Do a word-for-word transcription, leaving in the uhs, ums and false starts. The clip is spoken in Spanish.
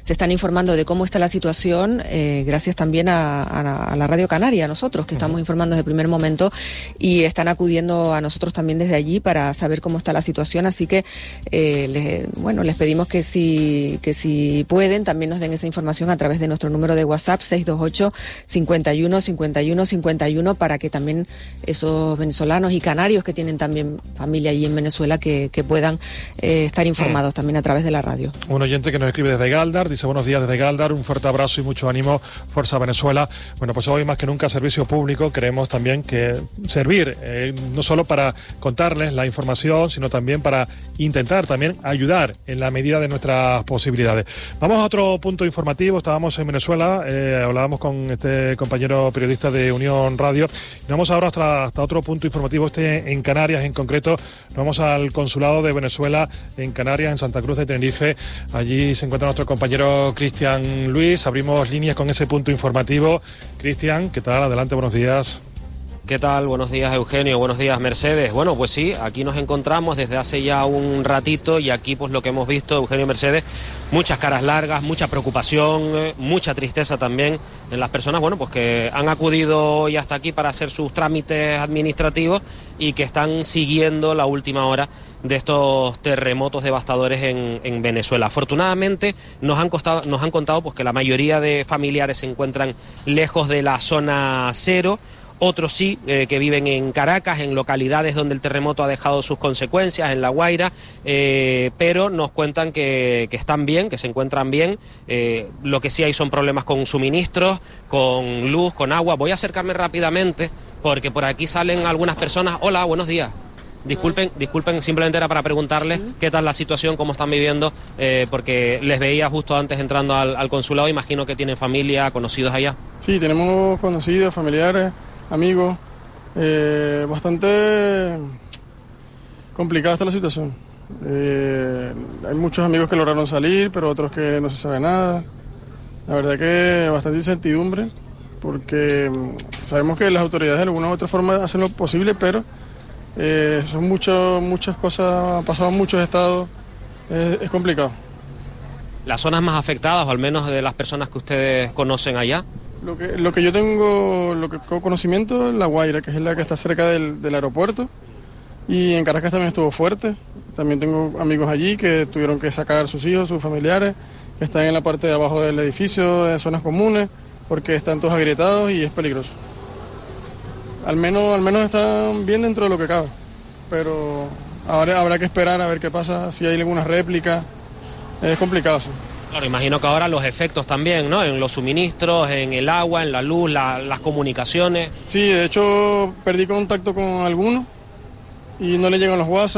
se están informando de cómo está la situación, eh, gracias también a, a, a la Radio Canaria, a nosotros, que estamos informando desde el primer momento, y están acudiendo a nosotros también desde allí para saber cómo está la situación, así que eh, les, bueno, les pedimos que si, que si pueden, también nos den esa información a través de nuestro número de WhatsApp seis dos ocho, cincuenta y uno, cincuenta y uno, cincuenta y uno, para que también esos venezolanos y canarios que tienen también familia allí en Venezuela que, que puedan eh, estar informados también a través de la radio. Un oyente que nos escribe desde Galdar, dice buenos días desde Galdar, un fuerte abrazo y mucho ánimo, Fuerza Venezuela. Bueno, pues hoy más que nunca servicio público, queremos también que servir, eh, no solo para contarles la información, sino también para intentar también ayudar en la medida de nuestras posibilidades. Vamos a otro punto informativo, estábamos en Venezuela, eh, hablábamos con este compañero periodista de Unión Radio, y vamos ahora hasta, hasta otro punto informativo, este en Canarias en concreto, vamos al consulado de Venezuela en Canarias, en Santa Cruz de Tenerife. Allí se encuentra nuestro compañero Cristian Luis. Abrimos líneas con ese punto informativo. Cristian, ¿qué tal? Adelante, buenos días. ¿Qué tal? Buenos días, Eugenio. Buenos días, Mercedes. Bueno, pues sí, aquí nos encontramos desde hace ya un ratito y aquí pues lo que hemos visto, Eugenio y Mercedes, muchas caras largas, mucha preocupación, mucha tristeza también en las personas, bueno, pues que han acudido hoy hasta aquí para hacer sus trámites administrativos y que están siguiendo la última hora de estos terremotos devastadores en, en Venezuela. Afortunadamente nos han, costado, nos han contado pues que la mayoría de familiares se encuentran lejos de la zona cero. Otros sí, eh, que viven en Caracas, en localidades donde el terremoto ha dejado sus consecuencias, en La Guaira, eh, pero nos cuentan que, que están bien, que se encuentran bien. Eh, lo que sí hay son problemas con suministros, con luz, con agua. Voy a acercarme rápidamente porque por aquí salen algunas personas. Hola, buenos días. Disculpen, disculpen, simplemente era para preguntarles qué tal la situación, cómo están viviendo, eh, porque les veía justo antes entrando al, al consulado, imagino que tienen familia, conocidos allá. Sí, tenemos conocidos, familiares, amigos, eh, bastante complicada está la situación. Eh, hay muchos amigos que lograron salir, pero otros que no se sabe nada. La verdad que bastante incertidumbre, porque sabemos que las autoridades de alguna u otra forma hacen lo posible, pero Eh, son mucho, muchas cosas, han pasado en muchos estados, eh, es complicado. ¿Las zonas más afectadas, o al menos de las personas que ustedes conocen allá? Lo que, lo que yo tengo, lo que tengo conocimiento es La Guaira, que es la que está cerca del, del aeropuerto, y en Caracas también estuvo fuerte. También tengo amigos allí que tuvieron que sacar a sus hijos, sus familiares, que están en la parte de abajo del edificio, en zonas comunes, porque están todos agrietados y es peligroso. Al menos, al menos están bien dentro de lo que cabe, pero ahora habrá que esperar a ver qué pasa, si hay alguna réplica, es complicado. Sí. Claro, imagino que ahora los efectos también, ¿no? En los suministros, en el agua, en la luz, la, las comunicaciones. Sí, de hecho perdí contacto con algunos y no le llegan los WhatsApp.